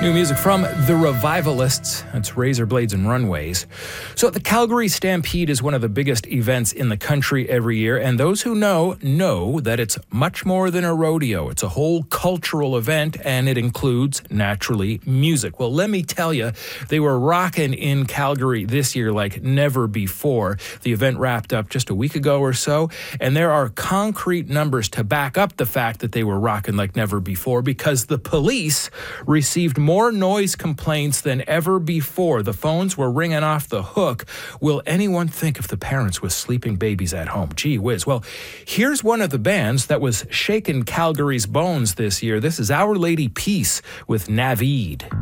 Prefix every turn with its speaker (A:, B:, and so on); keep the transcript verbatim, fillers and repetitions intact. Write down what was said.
A: New music from The Revivalists. That's Razor Blades and Runways. So the Calgary Stampede is one of the biggest events in the country every year, and those who know, know that it's much more than a rodeo. It's a whole cultural event, and it includes, naturally, music. Well, let me tell you, they were rocking in Calgary this year like never before. The event wrapped up just a week ago or so, and there are concrete numbers to back up the fact that they were rocking like never before, because the police received more More noise complaints than ever before. The phones were ringing off the hook. Will anyone think of the parents with sleeping babies at home? Gee whiz. Well, here's one of the bands that was shaking Calgary's bones this year. This is Our Lady Peace with Naveed.